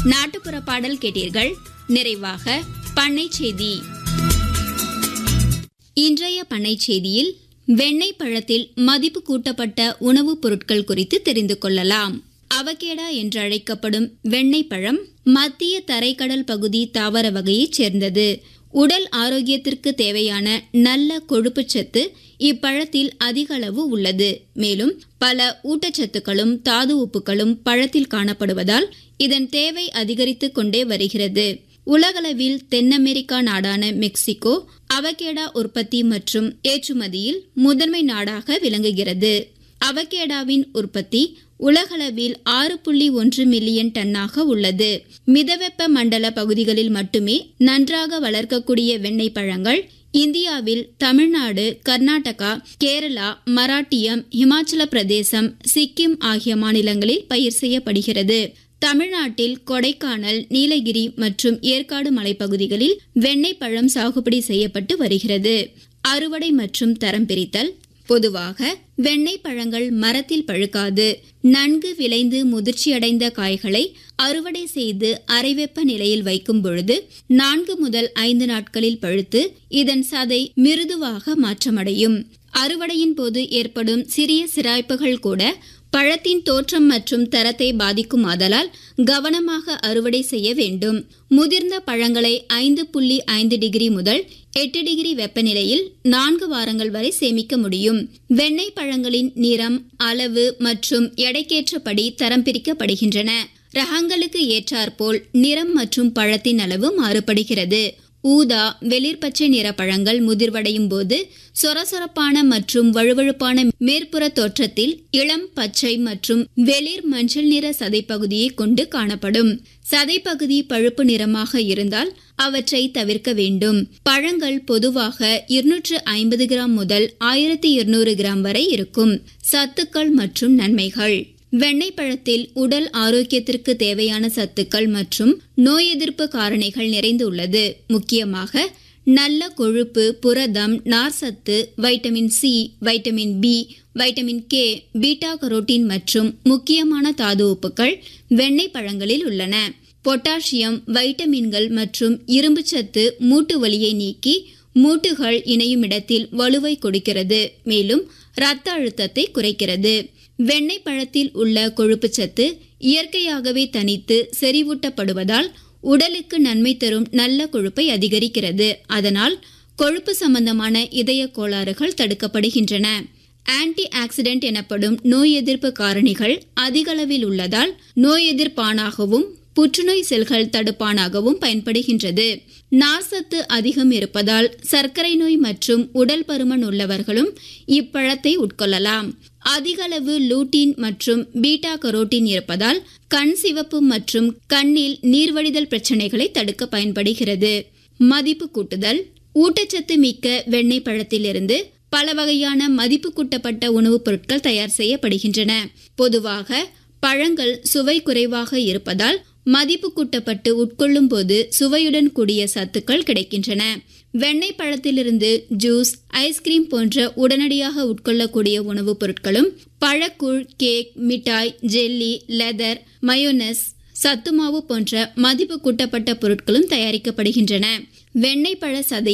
நாட்டுப்புற பாடல் கேட்டீர்கள். நிறைவாக பண்ணை செய்தி. இன்றைய பண்ணை செய்தியில் வெண்ணெய் பழத்தில் மதிப்பு கூட்டப்பட்ட உணவுப் பொருட்கள் குறித்து தெரிந்து கொள்ளலாம். அவகேடா என்று அழைக்கப்படும் வெண்ணெய் பழம் மத்திய தரைக்கடல் பகுதி தாவர வகையைச் சேர்ந்தது. உடல் ஆரோக்கியத்திற்கு தேவையான நல்ல கொழுப்புச்சத்து இப்பழத்தில் அதிக அளவு உள்ளது. மேலும் பல ஊட்டச்சத்துக்களும் தாது உப்புகளும் பழத்தில் காணப்படுவதால் இதன் தேவை அதிகரித்து கொண்டே வருகிறது. உலகளவில் தென் அமெரிக்கா நாடான மெக்சிகோ அவகேடா உற்பத்தி மற்றும் ஏற்றுமதியில் முதன்மை நாடாக விளங்குகிறது. அவகேடாவின் உற்பத்தி உலகளவில் 6.1 மில்லியன் டன்னாக உள்ளது. மிதவெப்ப மண்டல பகுதிகளில் மட்டுமே நன்றாக வளர்க்கக்கூடிய வெண்ணெய் பழங்கள் இந்தியாவில் தமிழ்நாடு, கர்நாடகா, கேரளா, மராட்டியம், இமாச்சல பிரதேசம், சிக்கிம் ஆகிய மாநிலங்களில் பயிர் செய்யப்படுகிறது. தமிழ்நாட்டில் கொடைக்கானல், நீலகிரி மற்றும் ஏற்காடு மலைப்பகுதிகளில் வெண்ணெய் பழம் சாகுபடி செய்யப்பட்டு வருகிறது. அறுவடை மற்றும் தரம் பிரித்தல். பொதுவாக வெண்ணெய் பழங்கள் மரத்தில் பழுக்காது. நன்கு விளைந்து முதிர்ச்சியடைந்த காய்களை அறுவடை செய்து அரைவெப்ப நிலையில் வைக்கும் பொழுது 4 முதல் 5 நாட்களில் பழுத்து இதன் சதை மிருதுவாக மாற்றமடையும். அறுவடையின் போது ஏற்படும் சிறிய சிராய்ப்புகள் கூட பழத்தின் தோற்றம் மற்றும் தரத்தை பாதிக்கும். ஆதலால் கவனமாக அறுவடை செய்ய வேண்டும். முதிர்ந்த பழங்களை 5.5 டிகிரி முதல் 8 டிகிரி வெப்பநிலையில் 4 வாரங்கள் வரை சேமிக்க முடியும். வெண்ணெய் பழங்களின் நிறம், அளவு மற்றும் எடைக்கேற்றபடி தரம் பிரிக்கப்படுகின்றன. ரகங்களுக்கு ஏற்றாற்போல் நிறம் மற்றும் பழத்தின் அளவு மாறுபடுகிறது. ஊதா, வெளிர் பச்சை நிற பழங்கள் முதிர்வடையும் போது சொரசொரப்பான மற்றும் வழுவழுப்பான மேற்புற தோற்றத்தில் இளம் பச்சை மற்றும் வெளிர் மஞ்சள் நிற சதைப்பகுதியை கொண்டு காணப்படும். சதைப்பகுதி பழுப்பு நிறமாக இருந்தால் அவற்றை தவிர்க்க வேண்டும். பழங்கள் பொதுவாக 250 கிராம் முதல் 1200 கிராம் வரை இருக்கும். சத்துக்கள் மற்றும் நன்மைகள். வெண்ணெய் பழத்தில் உடல் ஆரோக்கியத்திற்கு தேவையான சத்துக்கள் மற்றும் நோய் எதிர்ப்பு காரணிகள் நிறைந்துள்ளது. முக்கியமாக நல்ல கொழுப்பு, புரதம், நார்சத்து, vitamin C, vitamin B, vitamin K, beta carotene மற்றும் முக்கியமான தாது உப்புகள் வெண்ணெய் பழங்களில் உள்ளன. பொட்டாசியம், வைட்டமின்கள் மற்றும் இரும்புச்சத்து மூட்டு வலியை நீக்கி மூட்டுகள் இணையும் இடத்தில் வலுவை கொடுக்கிறது. மேலும் இரத்த அழுத்தத்தை குறைக்கிறது. வெண்ணெய் பழத்தில் உள்ள கொழுப்புச்சத்து இயற்கையாகவே தனித்து செறிவூட்டப்படுவதால் உடலுக்கு நன்மை தரும் நல்ல கொழுப்பை அதிகரிக்கிறது. அதனால் கொழுப்பு சம்பந்தமான இதய கோளாறுகள் தடுக்கப்படுகின்றன. ஆன்டி ஆக்சிடென்ட் எனப்படும் நோய் எதிர்ப்பு காரணிகள் அதிகளவில் உள்ளதால் நோய் எதிர்ப்பானாகவும் புற்றுநோய் செல்கள் தடுப்பானாகவும் பயன்படுகின்றது. நார்சத்து அதிகம் இருப்பதால் சர்க்கரை நோய் மற்றும் உடல் பருமன் உள்ளவர்களும் இப்பழத்தை உட்கொள்ளலாம். அதிகளவு லூட்டின் மற்றும் பீட்டா கரோட்டின் இருப்பதால் கண் சிவப்பு மற்றும் கண்ணில் நீர்வடிதல் பிரச்சனைகளை தடுக்க பயன்படுகிறது. மதிப்பு கூட்டுதல். ஊட்டச்சத்து மிக்க வெண்ணெய் பழத்திலிருந்து பல வகையான மதிப்பு கூட்டப்பட்ட உணவுப் பொருட்கள் தயார் செய்யப்படுகின்றன. பொதுவாக பழங்கள் சுவை குறைவாக இருப்பதால் மதிப்பு கூட்டப்பட்டு உட்கொள்ளும் போது சுவையுடன் கூடிய சத்துக்கள் கிடைக்கின்றன. வெண்ணெய் பழத்திலிருந்து ஜூஸ், ஐஸ்கிரீம் போன்ற உடனடியாக உட்கொள்ளக்கூடிய உணவுப் பொருட்களும் பழக்கூழ், கேக், மிட்டாய், ஜெல்லி, லெதர், மயோனஸ், சத்துமாவு போன்ற மதிப்பு கூட்டப்பட்ட பொருட்களும் தயாரிக்கப்படுகின்றன. வெண்ணெய் பழ சதை